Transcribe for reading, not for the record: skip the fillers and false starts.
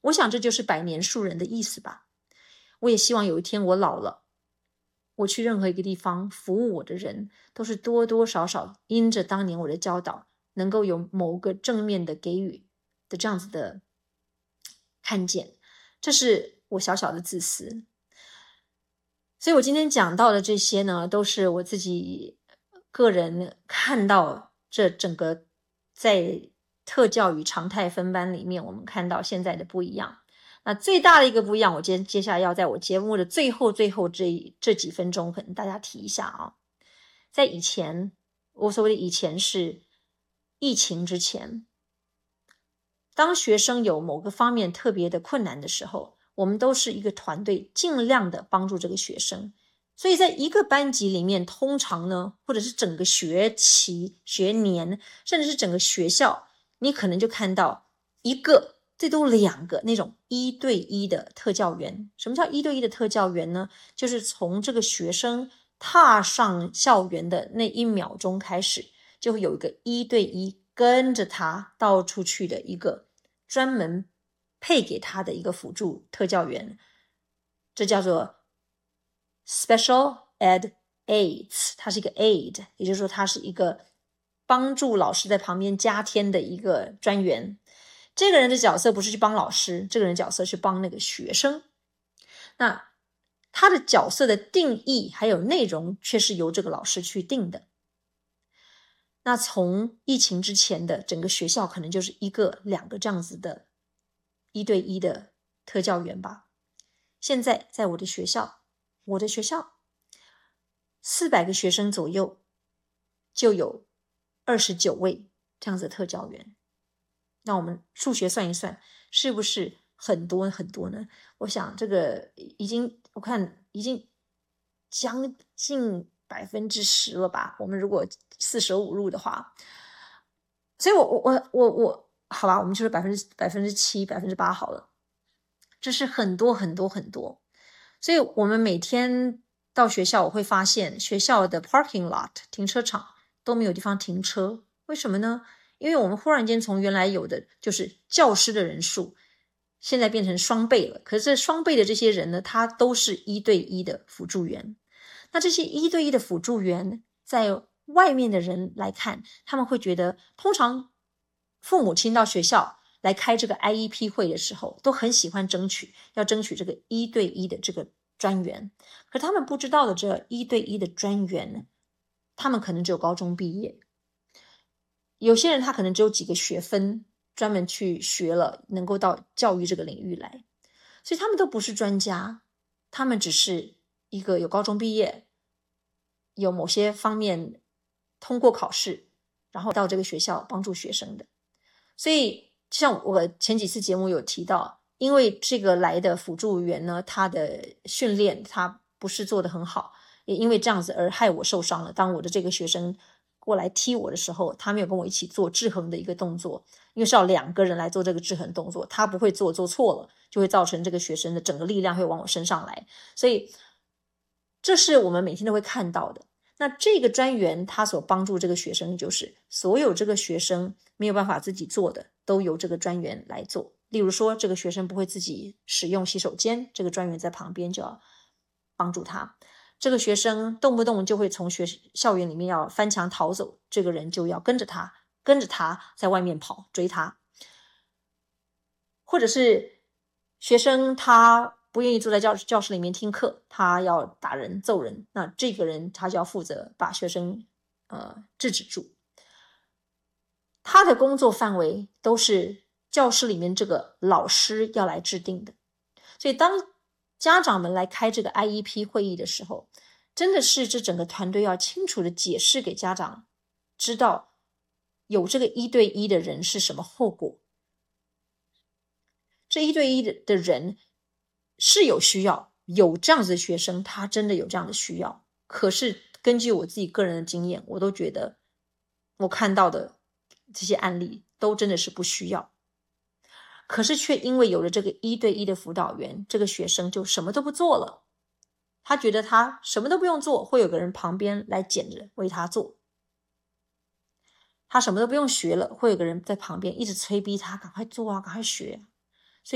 我想这就是百年树人的意思吧。我也希望有一天我老了，我去任何一个地方服务我的人，都是多多少少因着当年我的教导，能够有某个正面的给予的这样子的看见。这是我小小的自私。所以我今天讲到的这些呢，都是我自己个人看到这整个在特教与常态分班里面，我们看到现在的不一样。那最大的一个不一样，我接下来要在我节目的最后这几分钟可能大家提一下啊。在以前，我所谓的以前是疫情之前，当学生有某个方面特别的困难的时候，我们都是一个团队，尽量的帮助这个学生。所以在一个班级里面，通常呢，或者是整个学期、学年，甚至是整个学校，你可能就看到一个最多2个那种1对1的特教员。什么叫1对1的特教员呢？就是从这个学生踏上校园的那1秒钟开始，就会有一个1对1跟着他到处去的一个专门配给他的一个辅助特教员。这叫做 Special Ed Aids， 它是一个 aid， 也就是说它是一个帮助老师在旁边加添的一个专员。这个人的角色不是去帮老师，这个人的角色是帮那个学生。那他的角色的定义还有内容却是由这个老师去定的。那从疫情之前的整个学校可能就是1个2个这样子的1对1的特教员吧。现在在我的学校400个学生左右就有29位这样子的特教员。那我们数学算一算，是不是很多很多呢？我想这个我看已经将近10%了吧，我们如果4舍5入的话。所以我好吧，我们就是7%、8%好了。这是很多很多很多。所以我们每天到学校，我会发现学校的 parking lot 停车场都没有地方停车。为什么呢？因为我们忽然间从原来有的就是教师的人数，现在变成双倍了。可是这双倍的这些人呢，他都是1对1的辅助员。那这些1对1的辅助员，在外面的人来看，他们会觉得，通常父母亲到学校来开这个 IEP 会的时候，都很喜欢要争取这个1对1的这个专员。可他们不知道的，这1对1的专员，他们可能只有高中毕业。有些人他可能只有几个学分，专门去学了，能够到教育这个领域来。所以他们都不是专家，他们只是一个有高中毕业，有某些方面通过考试，然后到这个学校帮助学生的。所以像我前几次节目有提到，因为这个来的辅助员呢，他的训练他不是做得很好，也因为这样子而害我受伤了。当我的这个学生过来踢我的时候，他没有跟我一起做制衡的一个动作，因为是要2个人来做这个制衡动作，他不会做错了，就会造成这个学生的整个力量会往我身上来。所以这是我们每天都会看到的。那这个专员他所帮助这个学生，就是所有这个学生没有办法自己做的，都由这个专员来做。例如说，这个学生不会自己使用洗手间，这个专员在旁边就要帮助他。这个学生动不动就会从校园里面要翻墙逃走，这个人就要跟着他在外面跑，追他。或者是学生他不愿意坐在教室里面听课，他要打人揍人，那这个人他就要负责把学生制止住。他的工作范围都是教室里面这个老师要来制定的。所以当家长们来开这个 IEP 会议的时候，真的是这整个团队要清楚的解释给家长知道，有这个1对1的人是什么后果。这1对1的人是有需要，有这样子的学生，他真的有这样的需要。可是根据我自己个人的经验，我都觉得我看到的这些案例都真的是不需要。可是却因为有了这个1对1的辅导员，这个学生就什么都不做了。他觉得他什么都不用做，会有个人旁边来捡着为他做。他什么都不用学了，会有个人在旁边一直催逼他赶快做啊，赶快学啊。